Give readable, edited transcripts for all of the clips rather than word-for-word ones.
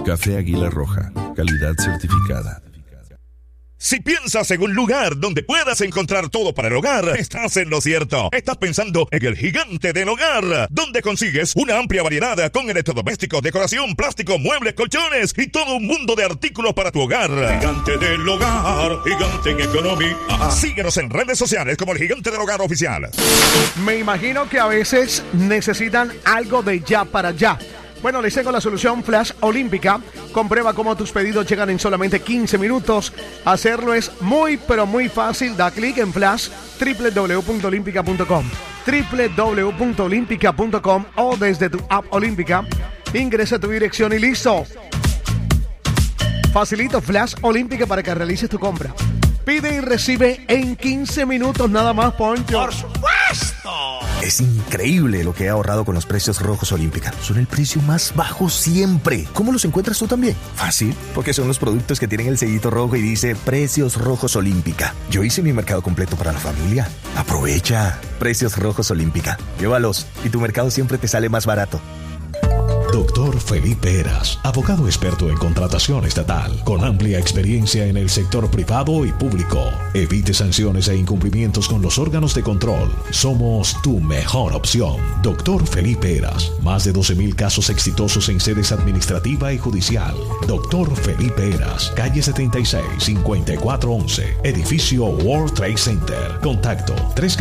Café Águila Roja, calidad certificada. Si piensas en un lugar donde puedas encontrar todo para el hogar, estás en lo cierto. Estás pensando en el Gigante del Hogar, donde consigues una amplia variedad con electrodomésticos, decoración, plástico, muebles, colchones y todo un mundo de artículos para tu hogar. Gigante del Hogar, gigante en economía. Síguenos en redes sociales como el Gigante del Hogar Oficial. Me imagino que a veces necesitan algo de ya para ya. Bueno, les tengo la solución Flash Olímpica. Comprueba cómo tus pedidos llegan en solamente 15 minutos. Hacerlo es muy, pero muy fácil. Da clic en Flash, www.olímpica.com, www.olímpica.com o desde tu app Olímpica. Ingresa tu dirección y listo. Facilito Flash Olímpica para que realices tu compra. Pide y recibe en 15 minutos nada más, Poncho. ¡Por supuesto! Es increíble lo que he ahorrado con los precios rojos Olímpica. Son el precio más bajo siempre. ¿Cómo los encuentras tú también? Fácil, porque son los productos que tienen el sellito rojo y dice Precios Rojos Olímpica. Yo hice mi mercado completo para la familia. Aprovecha. Precios Rojos Olímpica. Llévalos y tu mercado siempre te sale más barato. Dr. Felipe Heras, abogado experto en contratación estatal, con amplia experiencia en el sector privado y público. Evite sanciones e incumplimientos con los órganos de control. Somos tu mejor opción. Dr. Felipe Heras, más de 12,000 casos exitosos en sedes administrativa y judicial. Dr. Felipe Heras, calle 76, 5411, edificio World Trade Center. Contacto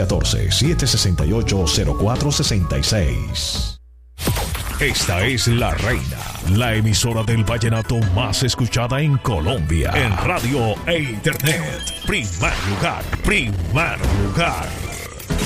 314-768-0466. Esta es La Reina, la emisora del vallenato más escuchada en Colombia, en radio e internet. Primer lugar, primer lugar.